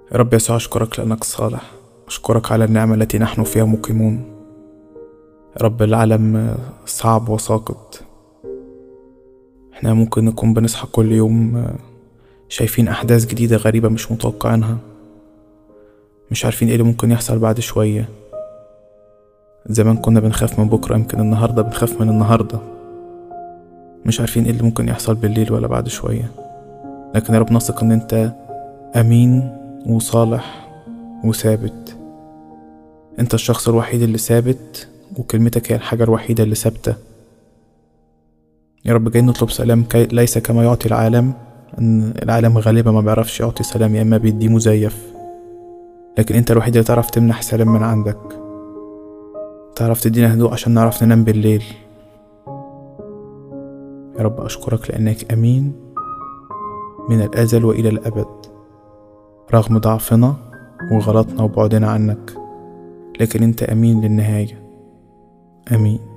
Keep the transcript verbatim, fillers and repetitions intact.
يا رب يسوع، أشكرك لأنك صالح. أشكرك على النعمة التي نحن فيها مقيمون. يا رب، العالم صعب وساقط. احنا ممكن نكون بنصحى كل يوم شايفين أحداث جديدة غريبة مش متوقعينها، مش عارفين ايه اللي ممكن يحصل بعد شوية. زمان كنا بنخاف من بكرة، يمكن النهاردة بنخاف من النهاردة. مش عارفين ايه اللي ممكن يحصل بالليل ولا بعد شوية. لكن يا رب نثق ان انت أمين وصالح وثابت. انت الشخص الوحيد اللي ثابت، وكلمتك هي الحاجة الوحيدة اللي ثابتة. يا رب، جاي نطلب سلام كي ليس كما يعطي العالم، ان العالم غالبا ما بيعرفش يعطي سلام، يا اما بيديه مزيف. لكن انت الوحيد اللي تعرف تمنح سلام من عندك، تعرف تدينا هدوء عشان نعرف ننام بالليل. يا رب، أشكرك لأنك أمين من الأزل وإلى الأبد، رغم ضعفنا وغلطنا وبعدنا عنك، لكن أنت أمين للنهاية. أمين.